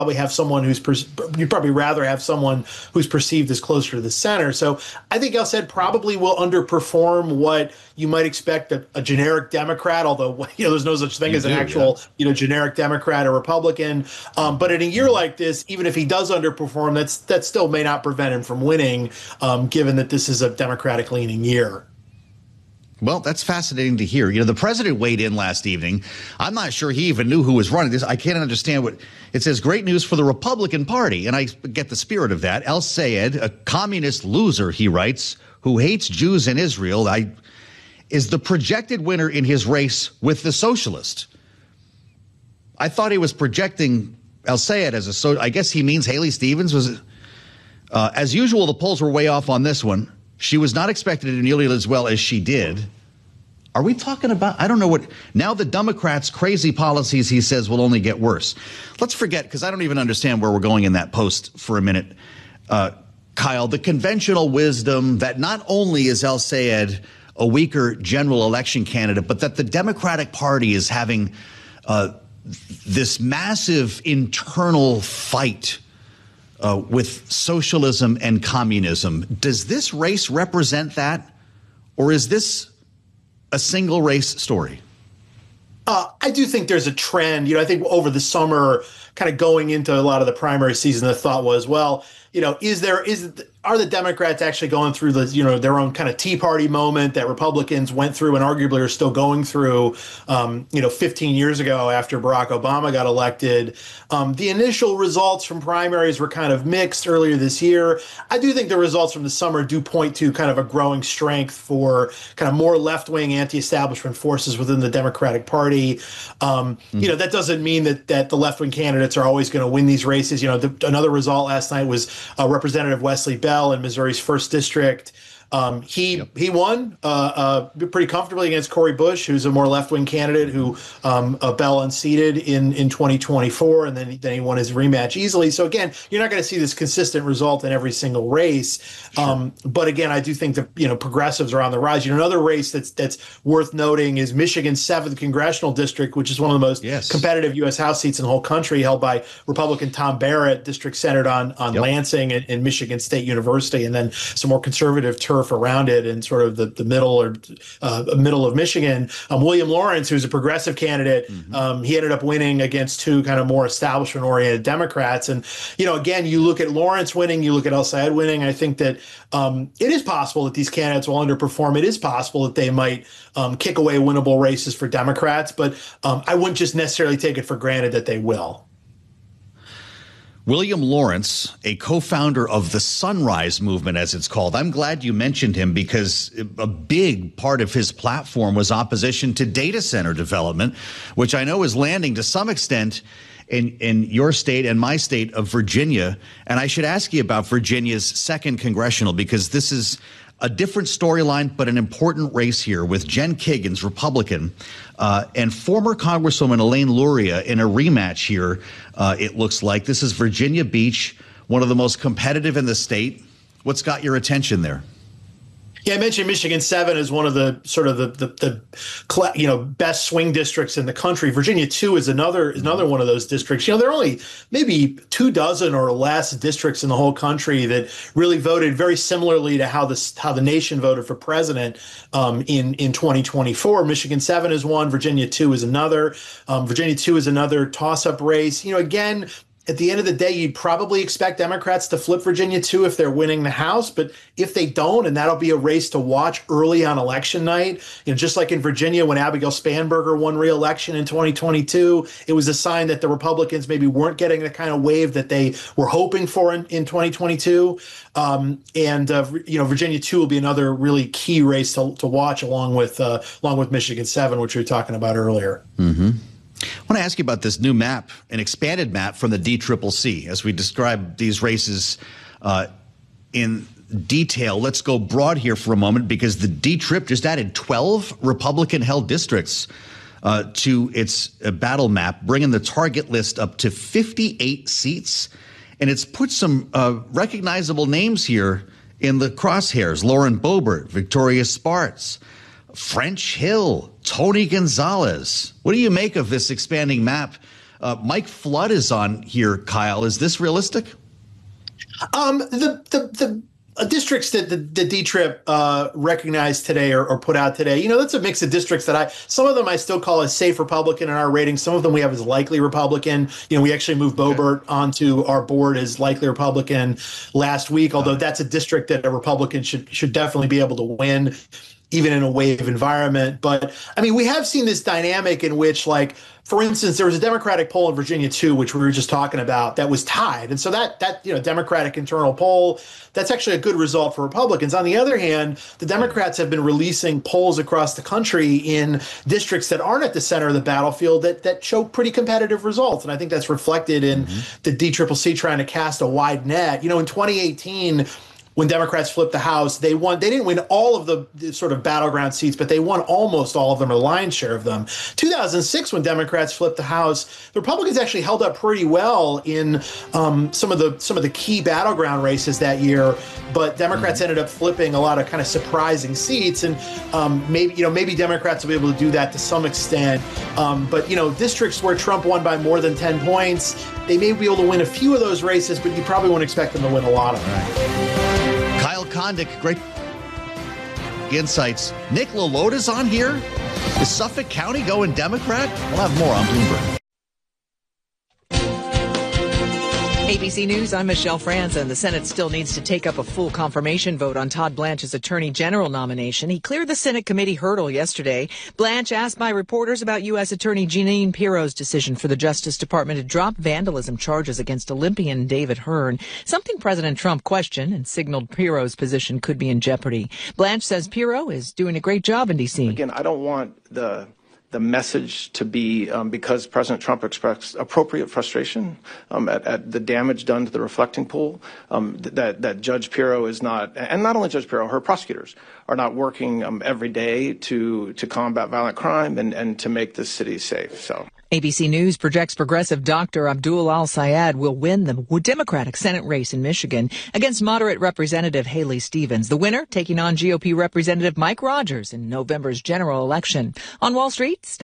probably have someone you'd probably rather have someone who's perceived as closer to the center. So I think El-Sayed probably will underperform what you might expect a generic Democrat, although there's no such thing as an actual generic Democrat or Republican. But in a year like this, even if he does underperform, that still may not prevent him from winning, given that this is a Democratic leaning year. Well, that's fascinating to hear. The president weighed in last evening. I'm not sure he even knew who was running this. I can't understand what it says. Great news for the Republican Party. And I get the spirit of that. El-Sayed, a communist loser, he writes, who hates Jews and Israel, is the projected winner in his race with the socialist. I thought he was projecting El-Sayed as I guess he means Haley Stevens. As usual, the polls were way off on this one. She was not expected to do nearly as well as she did. Are we talking about, I don't know what, now the Democrats' crazy policies, he says, will only get worse. Let's forget, because I don't even understand where we're going in that post for a minute. Kyle, the conventional wisdom that not only is El-Sayed a weaker general election candidate, but that the Democratic Party is having this massive internal fight with socialism and communism. Does this race represent that, or is this a single race story? I do think there's a trend. I think over the summer, kind of going into a lot of the primary season, the thought was, well, are the Democrats actually going through their own kind of Tea Party moment that Republicans went through and arguably are still going through, 15 years ago after Barack Obama got elected? The initial results from primaries were kind of mixed earlier this year. I do think the results from the summer do point to kind of a growing strength for kind of more left-wing anti-establishment forces within the Democratic Party. That doesn't mean that the left-wing candidates are always going to win these races. Another result last night was Representative Wesley Bell in Missouri's 1st District. He won pretty comfortably against Cori Bush, who's a more left-wing candidate who Bell unseated in 2024, and then he won his rematch easily. So again, you're not going to see this consistent result in every single race. Sure. But again, I do think that progressives are on the rise. Another race that's worth noting is Michigan's 7th congressional district, which is one of the most competitive U.S. House seats in the whole country, held by Republican Tom Barrett, district centered on Lansing and Michigan State University, and then some more conservative turf around it in sort of the middle of Michigan. William Lawrence, who's a progressive candidate, he ended up winning against two kind of more establishment-oriented Democrats. And, again, you look at Lawrence winning, you look at El-Sayed winning, I think that it is possible that these candidates will underperform. It is possible that they might kick away winnable races for Democrats, but I wouldn't just necessarily take it for granted that they will. William Lawrence, a co-founder of the Sunrise Movement, as it's called. I'm glad you mentioned him because a big part of his platform was opposition to data center development, which I know is landing to some extent in your state and my state of Virginia. And I should ask you about Virginia's 2nd congressional, because this is a different storyline, but an important race here with Jen Kiggans, Republican, and former Congresswoman Elaine Luria in a rematch here. It looks like this is Virginia Beach, one of the most competitive in the state. What's got your attention there? Yeah, I mentioned Michigan 7 is one of the sort of the best swing districts in the country. Virginia 2 is another one of those districts. There are only maybe 24 or less districts in the whole country that really voted very similarly to how the nation voted for president in 2024. Michigan 7 is one. Virginia 2 is another. Virginia 2 is another toss-up race. Again, at the end of the day, you'd probably expect Democrats to flip Virginia 2 if they're winning the House. But if they don't, and that'll be a race to watch early on election night, just like in Virginia when Abigail Spanberger won re-election in 2022, it was a sign that the Republicans maybe weren't getting the kind of wave that they were hoping for in 2022. Virginia 2 will be another really key race to watch along with Michigan 7, which we were talking about earlier. Mm-hmm. I want to ask you about this new map, an expanded map from the DCCC. As we describe these races in detail, let's go broad here for a moment, because the DTRIP just added 12 Republican-held districts to its battle map, bringing the target list up to 58 seats. And it's put some recognizable names here in the crosshairs: Lauren Boebert, Victoria Spartz, French Hill, Tony Gonzalez. What do you make of this expanding map Mike Flood is on here, Kyle. Is this realistic? The districts that the DTRIP recognized today or put out today, that's a mix of districts that some of them I still call as safe Republican in our rating. Some of them we have as likely Republican. We actually moved Boebert onto our board as likely Republican last week, although that's a district that a Republican should definitely be able to win, even in a wave environment. But we have seen this dynamic in which, like, for instance, there was a Democratic poll in Virginia too, which we were just talking about, that was tied. And so that Democratic internal poll, that's actually a good result for Republicans. On the other hand, the Democrats have been releasing polls across the country in districts that aren't at the center of the battlefield that show pretty competitive results. And I think that's reflected in the DCCC trying to cast a wide net. In 2018, when Democrats flipped the House, they won. They didn't win all of the sort of battleground seats, but they won almost all of them, or the lion's share of them. 2006, when Democrats flipped the House, the Republicans actually held up pretty well in some of the key battleground races that year. But Democrats ended up flipping a lot of kind of surprising seats, and maybe Democrats will be able to do that to some extent. But districts where Trump won by more than 10 points, they may be able to win a few of those races, but you probably won't expect them to win a lot of them. Kyle Kondik, great insights. Nick LaLota's on here. Is Suffolk County going Democrat? We'll have more on Bloomberg. ABC News, I'm Michelle Franzen. The Senate still needs to take up a full confirmation vote on Todd Blanche's Attorney General nomination. He cleared the Senate committee hurdle yesterday. Blanche asked by reporters about U.S. Attorney Jeanine Pirro's decision for the Justice Department to drop vandalism charges against Olympian David Hearn, something President Trump questioned and signaled Pirro's position could be in jeopardy. Blanche says Pirro is doing a great job in D.C. Again, I don't want the message to be because President Trump expressed appropriate frustration at the damage done to the reflecting pool, that Judge Pirro is not, and not only Judge Pirro, her prosecutors are not working every day to combat violent crime and to make this city safe. So. ABC News projects progressive Dr. Abdul Al-Sayed will win the Democratic Senate race in Michigan against moderate Representative Haley Stevens. The winner taking on GOP Representative Mike Rogers in November's general election. On Wall Street,